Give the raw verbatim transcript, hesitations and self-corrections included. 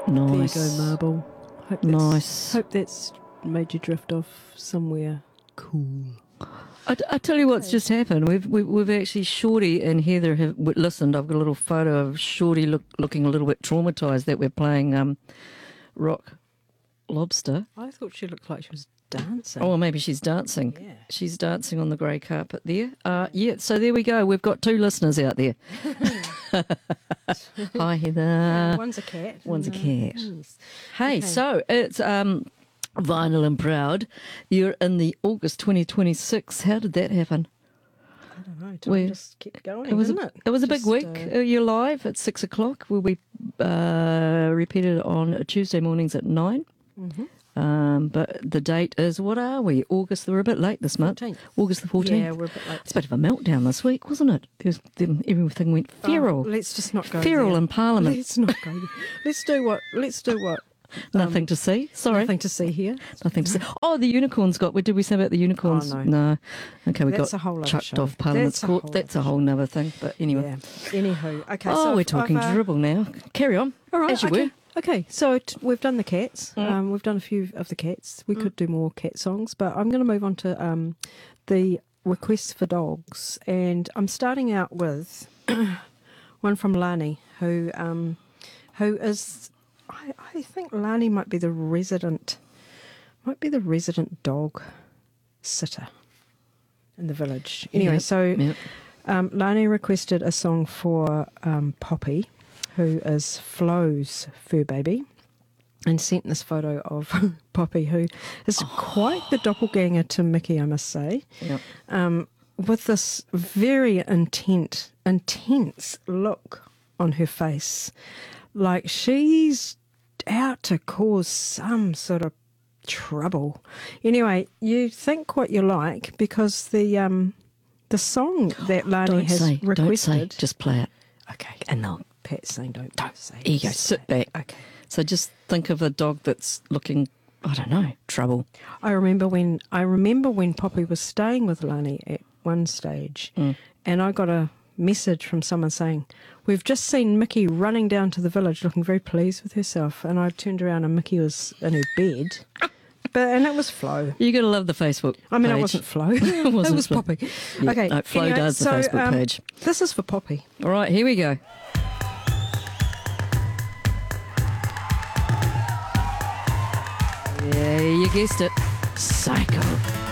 Nice. There you go, Marble. Hope that's, Nice. Hope that's made you drift off somewhere cool. I, I tell you what's just happened. We've, we've we've actually Shorty and Heather have w- listened. I've got a little photo of Shorty look, looking a little bit traumatised that we're playing um, Rock Lobster. I thought she looked like she was dancing. Oh, well, maybe she's dancing. Yeah. She's dancing on the grey carpet there. Uh, yeah, so there we go. We've got two listeners out there. Hi, Heather. Yeah, one's a cat. One's a and, uh, cat. yes. Hey, Okay. so it's um, Vinyl and Proud. You're in the August twenty twenty-six. How did that happen? I don't know. Time We- just kept going, It was didn't a, it? it was a big Just, week. uh, Uh, you're live at six o'clock. We'll be uh, repeated on Tuesday mornings at nine. mhm. Um, but the date is, what are we? August. We're a bit late this month. fourteenth. August the fourteenth. Yeah, we're a bit late. It's a bit of a meltdown this week, wasn't it? There's, them, everything went feral. Oh, let's just not go feral there. in Parliament. Let's not go there. Let's do what? Let's do what? Nothing to see. Sorry. Nothing to see here. Nothing to say. Oh, the unicorns got. What did we say about the unicorns? Oh, no. Okay, we That's got a whole other chucked show. off Parliament That's a Court. whole That's a other whole nother thing. But anyway. Yeah. Anywho, okay. Oh, so we're I've- talking I've, uh, dribble now. Carry on. All right. As you okay. were. Okay. So t- we've done the cats. Mm. Um, we've done a few of the cats. We Mm. could do more cat songs, but I'm going to move on to um, the requests for dogs, and I'm starting out with one from Lani, who um, who is. I, I think Lani might be the resident, might be the resident dog sitter in the village. Anyway, Yep, so yep. um, Lani requested a song for um, Poppy, who is Flo's fur baby, and sent this photo of Poppy, who is quite the doppelganger to Mickey, I must say, Yep. um, with this very intent, intense look on her face, like she's out to cause some sort of trouble. Anyway, you think what you like, because the um, the song that Lani Don't has say. requested. Don't say. Just play it. Okay. And they'll. Pat's saying don't, don't say. Here you go. Sit Sit back. Okay. So just think of a dog that's looking, I don't know, trouble. I remember when I remember when Poppy was staying with Lani at one stage, Mm. and I got a message from someone saying, "We've just seen Mickey running down to the village, looking very pleased with herself." And I turned around, and Mickey was in her bed, but and it was Flo. You got to love the Facebook I mean, page. it wasn't Flo. It wasn't it was Flo. Poppy. Yeah, Okay, no, Flo anyway, does the so, Facebook um, page. This is for Poppy. All right, here we go. Yeah, you guessed it. Psycho.